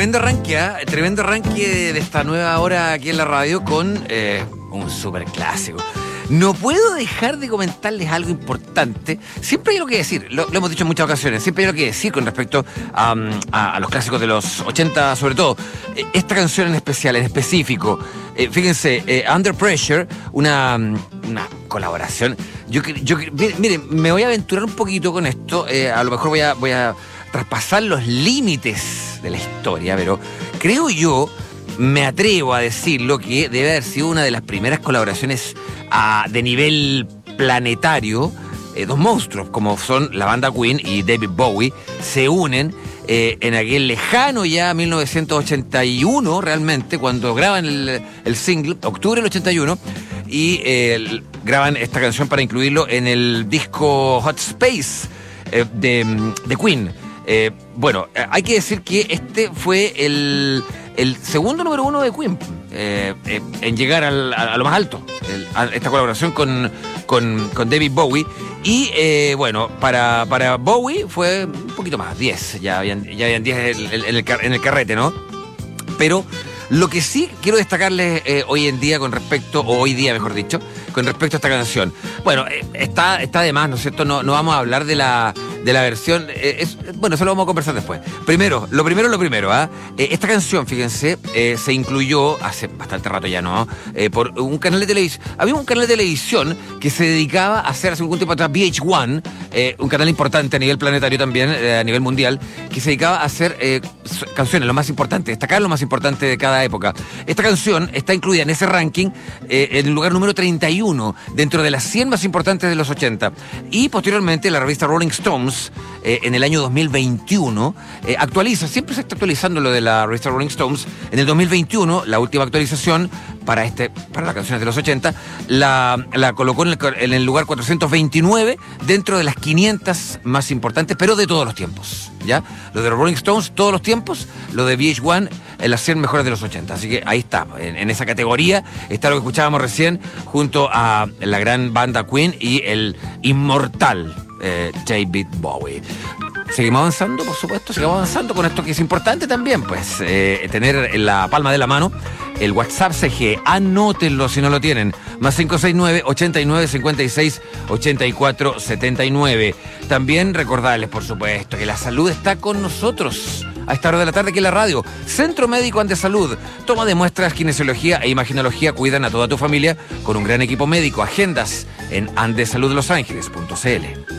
tremendo arranque de esta nueva hora aquí en la radio con un súper clásico. No puedo dejar de comentarles algo importante. Siempre hay algo que decir, lo hemos dicho en muchas ocasiones, siempre hay algo que decir con respecto a los clásicos de los 80, sobre todo. Esta canción en especial, en específico, fíjense, Under Pressure, una colaboración. Miren, me voy a aventurar un poquito con esto, a lo mejor voy a traspasar los límites de la historia, pero creo yo, me atrevo a decirlo, que debe haber sido una de las primeras colaboraciones de nivel planetario. Dos monstruos como son la banda Queen y David Bowie se unen en aquel lejano ya 1981 realmente, cuando graban el single, octubre del 81, y graban esta canción para incluirlo en el disco Hot Space de Queen. Bueno, hay que decir que este fue el segundo número uno de Queen en llegar a lo más alto, esta colaboración con David Bowie. Y bueno, para Bowie fue un poquito más, 10, ya habían 10 en el carrete, ¿no? Pero lo que sí quiero destacarles hoy día, mejor dicho, con respecto a esta canción. Bueno, está de más, ¿no es cierto? No vamos a hablar de la versión. Bueno, eso lo vamos a conversar después. Lo primero, ¿ah? Esta canción, fíjense, se incluyó hace bastante rato ya, ¿no? Por un canal de televisión. Había un canal de televisión que se dedicaba a hacer hace algún tiempo atrás, VH1, un canal importante a nivel planetario también, a nivel mundial, que se dedicaba a hacer canciones, lo más importante, destacar lo más importante de cada época. Esta canción está incluida en ese ranking en el lugar número 31 dentro de las 100 más importantes de los 80. Y posteriormente la revista Rolling Stones en el año 2021 siempre se está actualizando lo de la revista Rolling Stones. En el 2021, la última actualización para las canciones de los 80, la colocó en el lugar 429 dentro de las 500 más importantes, pero de todos los tiempos, ¿ya? Lo de los Rolling Stones, todos los tiempos, lo de VH1, en las 100 mejores de los 80. Así que ahí está, en esa categoría está lo que escuchábamos recién, junto a la gran banda Queen y el inmortal David Bowie. Seguimos avanzando, por supuesto, con esto que es importante también, pues, tener en la palma de la mano el WhatsApp CG. Anótenlo si no lo tienen. Más 569-8956-8479. También recordarles, por supuesto, que la salud está con nosotros a esta hora de la tarde aquí en la radio. Centro Médico Andesalud. Toma de muestras, kinesiología e imaginología cuidan a toda tu familia con un gran equipo médico. Agendas en andesaludlosangeles.cl.